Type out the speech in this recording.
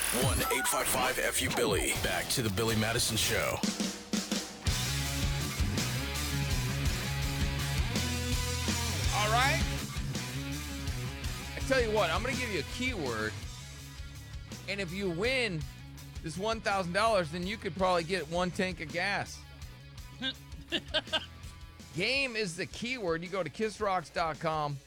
1-855-FU-BILLY. Back to the Billy Madison Show. All right. I tell you what, I'm going to give you a keyword. And if you win this $1,000, then you could probably get one tank of gas. Game is the keyword. You go to kissrocks.com.